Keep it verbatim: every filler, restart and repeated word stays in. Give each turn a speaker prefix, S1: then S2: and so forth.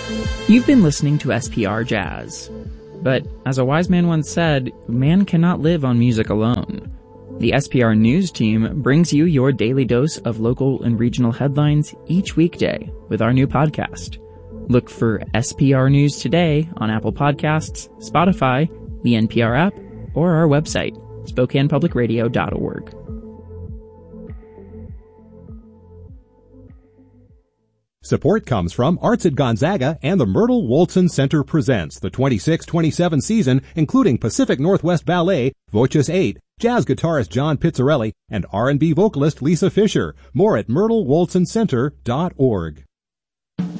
S1: You've been listening to S P R Jazz. But, as a wise man once said, man cannot live on music alone. The S P R News team brings you your daily dose of local and regional headlines each weekday with our new podcast. Look for S P R News Today on Apple Podcasts, Spotify, the N P R app, or our website, spokane public radio dot org.
S2: Support comes from Arts at Gonzaga and the Myrtle Wolson Center presents the twenty-six twenty-seven season, including Pacific Northwest Ballet, Voces eight, jazz guitarist John Pizzarelli, and R and B vocalist Lisa Fisher. More at myrtle wolson center dot org.